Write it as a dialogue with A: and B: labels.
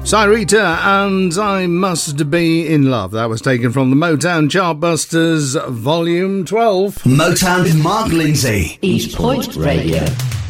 A: Cyrita and I Must Be in Love. That was taken from the Motown Chartbusters Volume 12.
B: Motown with Mark Lindsay.
C: East Point Radio.